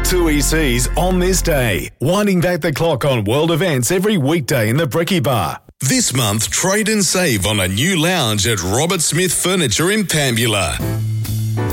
2EC's On This Day, winding back the clock on world events every weekday in the Bricky Bar. This month, trade and save on a new lounge at Robert Smith Furniture in Pambula.